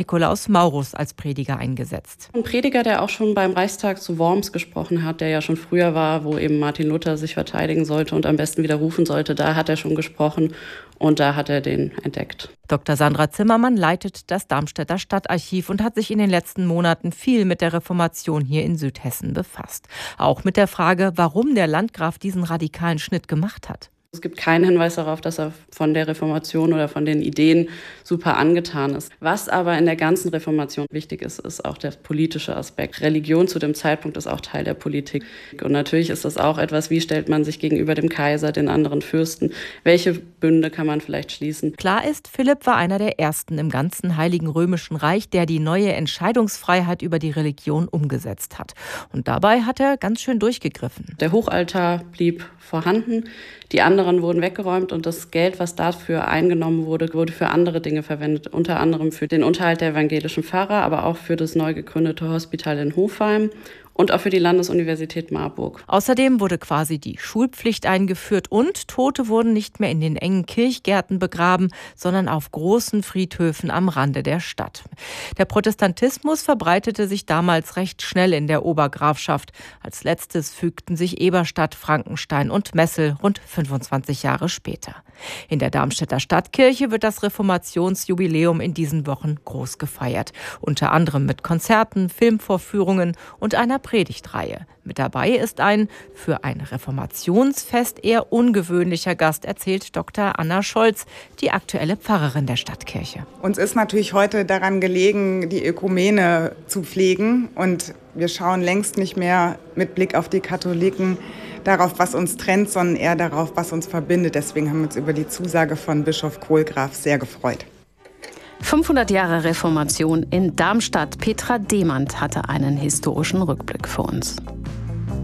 Nikolaus Maurus als Prediger eingesetzt. Ein Prediger, der auch schon beim Reichstag zu Worms gesprochen hat, der ja schon früher war, wo eben Martin Luther sich verteidigen sollte und am besten widerrufen sollte, da hat er schon gesprochen und da hat er den entdeckt. Dr. Sandra Zimmermann leitet das Darmstädter Stadtarchiv und hat sich in den letzten Monaten viel mit der Reformation hier in Südhessen befasst. Auch mit der Frage, warum der Landgraf diesen radikalen Schnitt gemacht hat. Es gibt keinen Hinweis darauf, dass er von der Reformation oder von den Ideen super angetan ist. Was aber in der ganzen Reformation wichtig ist, ist auch der politische Aspekt. Religion zu dem Zeitpunkt ist auch Teil der Politik. Und natürlich ist das auch etwas, wie stellt man sich gegenüber dem Kaiser, den anderen Fürsten, welche Bünde kann man vielleicht schließen. Klar ist, Philipp war einer der ersten im ganzen Heiligen Römischen Reich, der die neue Entscheidungsfreiheit über die Religion umgesetzt hat. Und dabei hat er ganz schön durchgegriffen. Der Hochaltar blieb vorhanden. Die anderen wurden weggeräumt und das Geld, was dafür eingenommen wurde, wurde für andere Dinge verwendet. Unter anderem für den Unterhalt der evangelischen Pfarrer, aber auch für das neu gegründete Hospital in Hofheim und auch für die Landesuniversität Marburg. Außerdem wurde quasi die Schulpflicht eingeführt und Tote wurden nicht mehr in den engen Kirchgärten begraben, sondern auf großen Friedhöfen am Rande der Stadt. Der Protestantismus verbreitete sich damals recht schnell in der Obergrafschaft. Als letztes fügten sich Eberstadt, Frankenstein und Messel rund 25 Jahre später. In der Darmstädter Stadtkirche wird das Reformationsjubiläum in diesen Wochen groß gefeiert. Unter anderem mit Konzerten, Filmvorführungen und einer Predigtreihe. Mit dabei ist ein für ein Reformationsfest eher ungewöhnlicher Gast, erzählt Dr. Anna Scholz, die aktuelle Pfarrerin der Stadtkirche. Uns ist natürlich heute daran gelegen, die Ökumene zu pflegen. Und wir schauen längst nicht mehr mit Blick auf die Katholiken darauf, was uns trennt, sondern eher darauf, was uns verbindet. Deswegen haben wir uns über die Zusage von Bischof Kohlgraf sehr gefreut. 500 Jahre Reformation in Darmstadt. Petra Demand hatte einen historischen Rückblick für uns.